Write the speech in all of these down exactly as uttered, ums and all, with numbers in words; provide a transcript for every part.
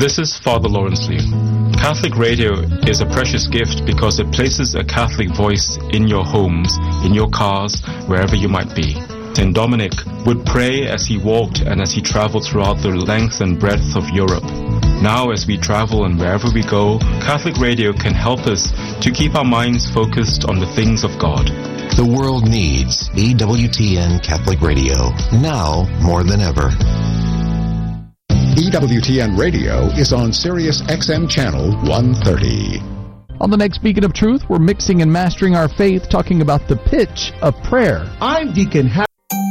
This is Father Lawrence Liu. Catholic radio is a precious gift because it places a Catholic voice in your homes, in your cars, wherever you might be. Saint Dominic would pray as he walked and as he traveled throughout the length and breadth of Europe. Now, as we travel and wherever we go, Catholic radio can help us to keep our minds focused on the things of God. The world needs E W T N Catholic Radio, now more than ever. E W T N Radio is on Sirius X M Channel one thirty. On the next Beacon of Truth, we're mixing and mastering our faith, talking about the pitch of prayer. I'm Deacon Harry.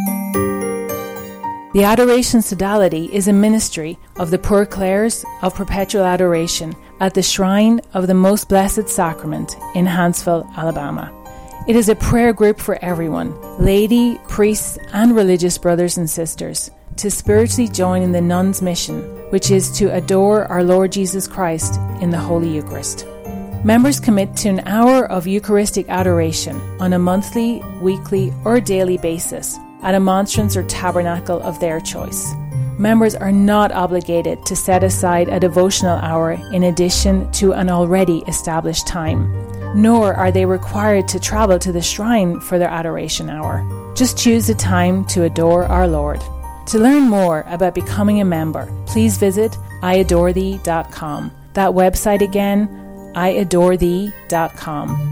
The Adoration Sodality is a ministry of the Poor Clares of Perpetual Adoration at the Shrine of the Most Blessed Sacrament in Huntsville, Alabama. It is a prayer group for everyone, laity, priests, and religious brothers and sisters, to spiritually join in the nuns' mission, which is to adore our Lord Jesus Christ in the Holy Eucharist. Members commit to an hour of Eucharistic adoration on a monthly, weekly, or daily basis at a monstrance or tabernacle of their choice. Members are not obligated to set aside a devotional hour in addition to an already established time, nor are they required to travel to the shrine for their adoration hour. Just choose a time to adore our Lord. To learn more about becoming a member, please visit I adore thee dot com. That website again, I adore thee dot com.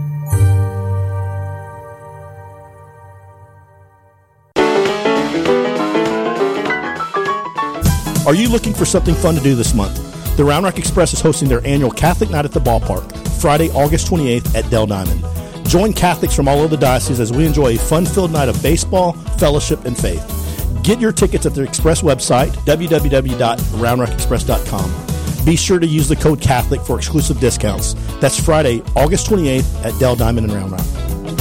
Are you looking for something fun to do this month? The Round Rock Express is hosting their annual Catholic Night at the Ballpark, Friday, August twenty-eighth at Dell Diamond. Join Catholics from all over the diocese as we enjoy a fun-filled night of baseball, fellowship, and faith. Get your tickets at the Express website, w w w dot round rock express dot com. Be sure to use the code Catholic for exclusive discounts. That's Friday, August twenty-eighth at Dell Diamond in Round Rock.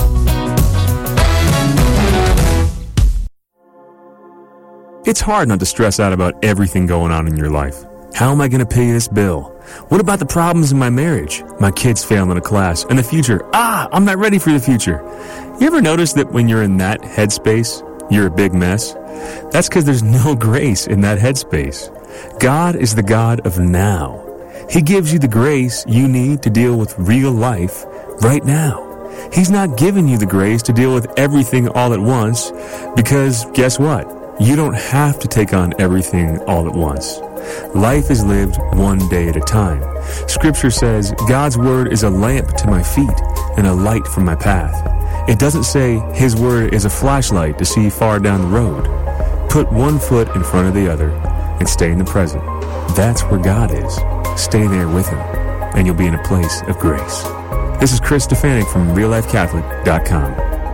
It's hard not to stress out about everything going on in your life. How am I going to pay this bill? What about the problems in my marriage? My kids failing a class. And the future. Ah, I'm not ready for the future. You ever notice that when you're in that headspace, you're a big mess? That's because there's no grace in that headspace. God is the God of now. He gives you the grace you need to deal with real life right now. He's not giving you the grace to deal with everything all at once because guess what? You don't have to take on everything all at once. Life is lived one day at a time. Scripture says God's word is a lamp to my feet and a light for my path. It doesn't say His word is a flashlight to see far down the road. Put one foot in front of the other and stay in the present. That's where God is. Stay there with Him, and you'll be in a place of grace. This is Chris Stefanik from real life catholic dot com.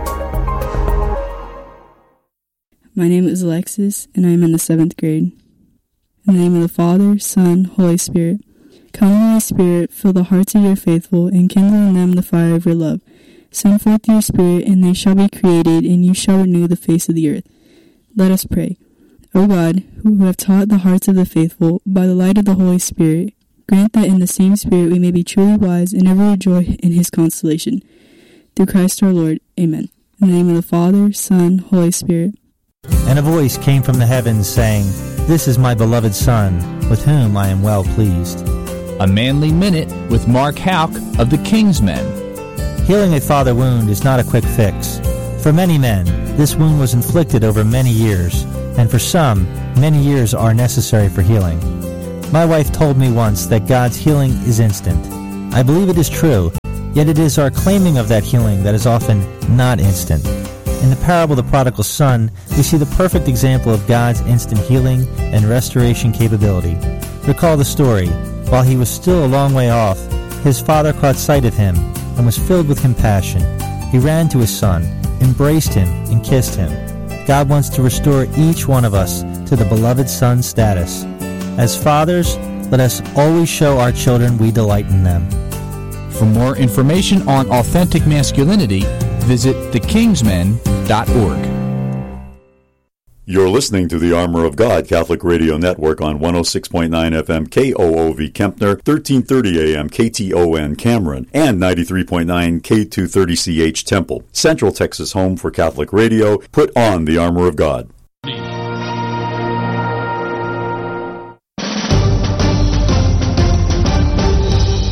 My name is Alexis, and I am in the seventh grade. In the name of the Father, Son, Holy Spirit. Come, Holy Spirit, fill the hearts of your faithful, and kindle in them the fire of your love. Send forth your Spirit, and they shall be created, and you shall renew the face of the earth. Let us pray. O God, who have taught the hearts of the faithful by the light of the Holy Spirit, grant that in the same Spirit we may be truly wise and ever rejoice in His consolation. Through Christ our Lord. Amen. In the name of the Father, Son, Holy Spirit. And a voice came from the heavens, saying, This is my beloved Son, with whom I am well pleased. A Manly Minute with Mark Houck of the Kingsmen. Healing a father wound is not a quick fix. For many men, this wound was inflicted over many years, and for some, many years are necessary for healing. My wife told me once that God's healing is instant. I believe it is true, yet it is our claiming of that healing that is often not instant. In the parable of the prodigal son, we see the perfect example of God's instant healing and restoration capability. Recall the story. While he was still a long way off, his father caught sight of him and was filled with compassion. He ran to his son, embraced him, and kissed him. God wants to restore each one of us to the beloved son status. As fathers, let us always show our children we delight in them. For more information on authentic masculinity, visit the kingsmen dot org. You're listening to the Armor of God Catholic Radio Network on one oh six point nine F M K O O V Kempner, thirteen thirty A M K T O N Cameron, and ninety-three point nine K two thirty C H Temple. Central Texas home for Catholic radio. Put on the Armor of God.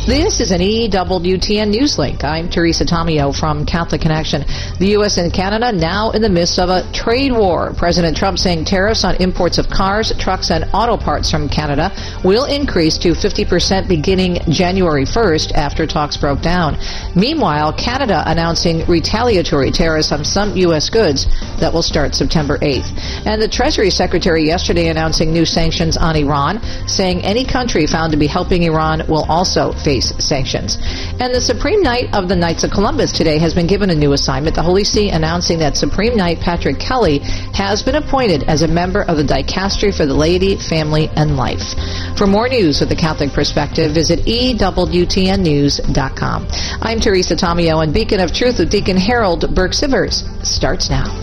This is an E W T N News Link. I'm Teresa Tomeo from Catholic Connection. The U S and Canada now in the midst of a trade war. President Trump saying tariffs on imports of cars, trucks, and auto parts from Canada will increase to fifty percent beginning January first after talks broke down. Meanwhile, Canada announcing retaliatory tariffs on some U S goods that will start September eighth. And the Treasury Secretary yesterday announcing new sanctions on Iran, saying any country found to be helping Iran will also face sanctions. And the Supreme Knight of the Knights of Columbus today has been given a new assignment. The Holy See announcing that Supreme Knight Patrick Kelly has been appointed as a member of the Dicastery for the Laity, Family, and Life. For more news with the Catholic perspective, visit E W T N news dot com. I'm Teresa Tomeo, and Beacon of Truth with Deacon Harold Burke Sivers starts now.